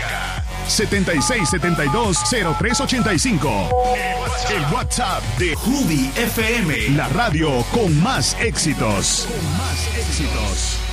Marca 7672-0385. El WhatsApp de Judy FM, la radio con más éxitos. Con más éxitos.